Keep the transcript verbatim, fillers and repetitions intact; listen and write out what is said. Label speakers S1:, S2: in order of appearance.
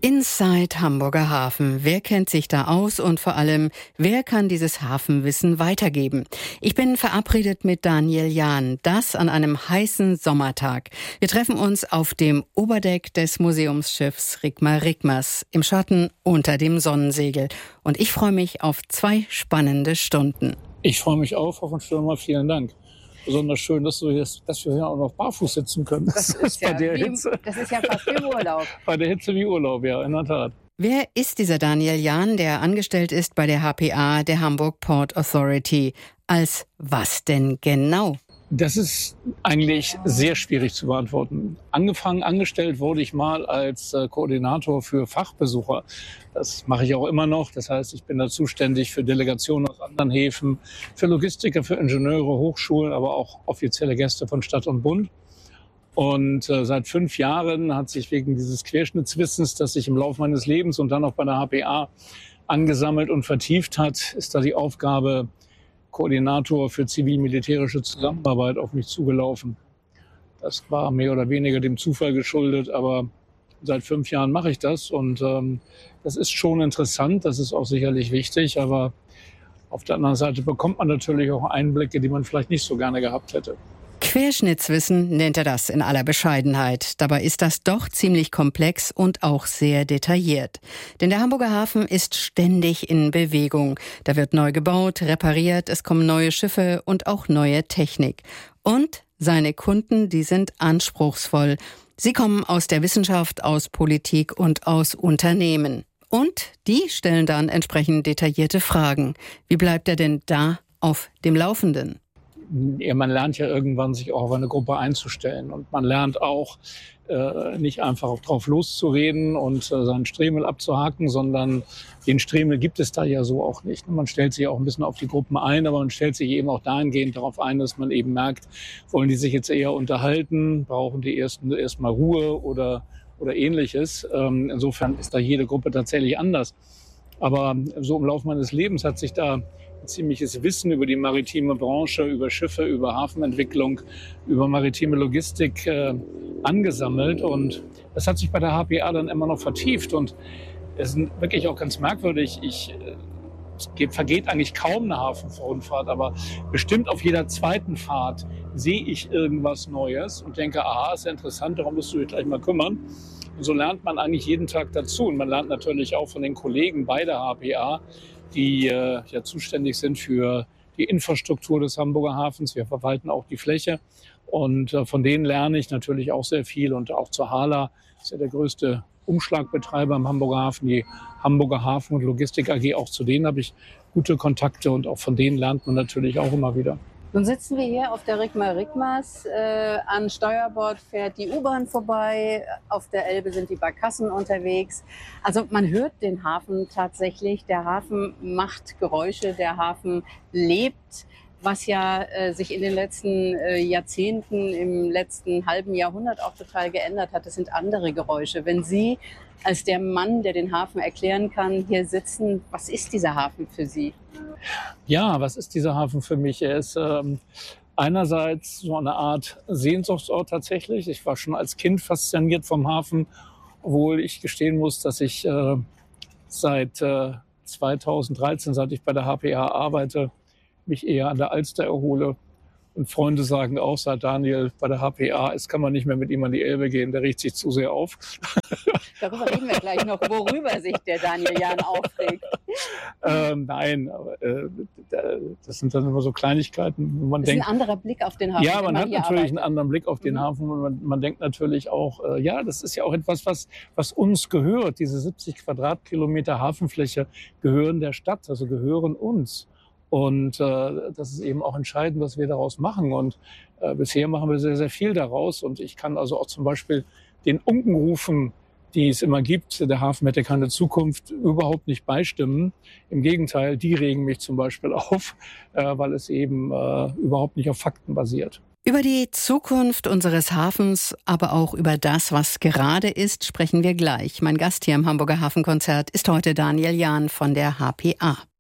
S1: Inside Hamburger Hafen. Wer kennt sich da aus und vor allem, wer kann dieses Hafenwissen weitergeben? Ich bin verabredet mit Daniel Jahn, das an einem heißen Sommertag. Wir treffen uns auf dem Oberdeck des Museumsschiffs Rigmar Rigmars im Schatten unter dem Sonnensegel. Und ich freue mich auf zwei spannende Stunden.
S2: Ich freue mich auch auf und Stürmer. Vielen Dank. Besonders schön, dass, du jetzt, dass wir hier auch noch barfuß sitzen können. Das, das ist, ja bei der
S3: wie,
S2: Hitze.
S3: Das ist ja fast wie Urlaub.
S2: Bei der Hitze wie Urlaub, ja, in der Tat.
S1: Wer ist dieser Daniel Jahn, der angestellt ist bei der H P A, der Hamburg Port Authority? Als was denn genau?
S2: Das ist eigentlich sehr schwierig zu beantworten. Angefangen, angestellt wurde ich mal als äh, Koordinator für Fachbesucher. Das mache ich auch immer noch. Das heißt, ich bin da zuständig für Delegationen aus anderen Häfen, für Logistiker, für Ingenieure, Hochschulen, aber auch offizielle Gäste von Stadt und Bund. Und äh, seit fünf Jahren hat sich wegen dieses Querschnittswissens, das sich im Laufe meines Lebens und dann auch bei der H P A angesammelt und vertieft hat, ist da die Aufgabe Koordinator für zivil-militärische Zusammenarbeit auf mich zugelaufen. Das war mehr oder weniger dem Zufall geschuldet, aber seit fünf Jahren mache ich das und ähm, das ist schon interessant, das ist auch sicherlich wichtig, aber auf der anderen Seite bekommt man natürlich auch Einblicke, die man vielleicht nicht so gerne gehabt hätte.
S1: Querschnittswissen nennt er das in aller Bescheidenheit. Dabei ist das doch ziemlich komplex und auch sehr detailliert. Denn der Hamburger Hafen ist ständig in Bewegung. Da wird neu gebaut, repariert, es kommen neue Schiffe und auch neue Technik. Und seine Kunden, die sind anspruchsvoll. Sie kommen aus der Wissenschaft, aus Politik und aus Unternehmen. Und die stellen dann entsprechend detaillierte Fragen. Wie bleibt er denn da auf dem Laufenden?
S2: Ja, man lernt ja irgendwann, sich auch auf eine Gruppe einzustellen. Und man lernt auch, äh, nicht einfach drauf loszureden und äh, seinen Stremel abzuhaken, sondern den Stremel gibt es da ja so auch nicht. Man stellt sich auch ein bisschen auf die Gruppen ein, aber man stellt sich eben auch dahingehend darauf ein, dass man eben merkt, wollen die sich jetzt eher unterhalten, brauchen die ersten erstmal Ruhe oder, oder Ähnliches. Ähm, insofern ist da jede Gruppe tatsächlich anders. Aber so im Laufe meines Lebens hat sich da ein ziemliches Wissen über die maritime Branche, über Schiffe, über Hafenentwicklung, über maritime Logistik äh, angesammelt. Und das hat sich bei der H P A dann immer noch vertieft. Und es ist wirklich auch ganz merkwürdig. Ich, es geht, vergeht eigentlich kaum eine Hafenrundfahrt, aber bestimmt auf jeder zweiten Fahrt sehe ich irgendwas Neues und denke, aha, ist ja interessant, darum musst du dich gleich mal kümmern. Und so lernt man eigentlich jeden Tag dazu. Und man lernt natürlich auch von den Kollegen bei der H P A, die äh, ja zuständig sind für die Infrastruktur des Hamburger Hafens. Wir verwalten auch die Fläche und äh, von denen lerne ich natürlich auch sehr viel. Und auch zur HHLA, das ist ja der größte Umschlagbetreiber im Hamburger Hafen, die Hamburger Hafen- und Logistik A G, auch zu denen habe ich gute Kontakte und auch von denen lernt man natürlich auch immer wieder.
S3: Nun sitzen wir hier auf der Rigmar Rigmars. Äh, an Steuerbord fährt die U-Bahn vorbei. Auf der Elbe sind die Barkassen unterwegs. Also man hört den Hafen tatsächlich. Der Hafen macht Geräusche, der Hafen lebt. Was ja äh, sich in den letzten äh, Jahrzehnten, im letzten halben Jahrhundert auch total geändert hat, das sind andere Geräusche. Wenn Sie als der Mann, der den Hafen erklären kann, hier sitzen, was ist dieser Hafen für Sie?
S2: Ja, was ist dieser Hafen für mich? Er ist ähm, einerseits so eine Art Sehnsuchtsort tatsächlich. Ich war schon als Kind fasziniert vom Hafen, obwohl ich gestehen muss, dass ich äh, seit äh, zweitausenddreizehn, seit ich bei der H P A arbeite, mich eher an der Alster erhole. Und Freunde sagen auch, seit Daniel bei der H P A ist, kann man nicht mehr mit ihm an die Elbe gehen, der regt sich zu sehr auf.
S3: Darüber reden wir gleich noch, worüber sich der Daniel Jahn aufregt.
S2: ähm, nein, aber äh, das sind dann immer so Kleinigkeiten, wo man
S3: das ist
S2: denkt...
S3: ein anderer Blick auf den Hafen.
S2: Ja, man hat natürlich
S3: arbeitet.
S2: einen anderen Blick auf den mhm. Hafen und man, man denkt natürlich auch, äh, ja, das ist ja auch etwas, was, was uns gehört. Diese siebzig Quadratkilometer Hafenfläche gehören der Stadt, also gehören uns. Und äh, das ist eben auch entscheidend, was wir daraus machen. Und äh, bisher machen wir sehr, sehr viel daraus. Und ich kann also auch zum Beispiel den Unkenrufen, die es immer gibt, der Hafen hätte keine Zukunft, überhaupt nicht beistimmen. Im Gegenteil, die regen mich zum Beispiel auf, äh, weil es eben äh, überhaupt nicht auf Fakten basiert.
S1: Über die Zukunft unseres Hafens, aber auch über das, was gerade ist, sprechen wir gleich. Mein Gast hier im Hamburger Hafenkonzert ist heute Daniel Jahn von der H P A.